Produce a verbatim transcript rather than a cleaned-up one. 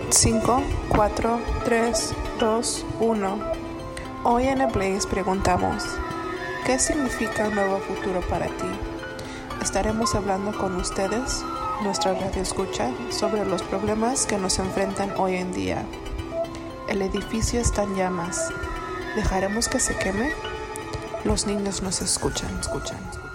cinco, cuatro, tres, dos, uno. Hoy en el Blaze preguntamos, ¿qué significa un nuevo futuro para ti? Estaremos hablando con ustedes, nuestra radio escucha, sobre los problemas que nos enfrentan hoy en día. El edificio está en llamas. ¿Dejaremos que se queme? Los niños nos escuchan, escuchan.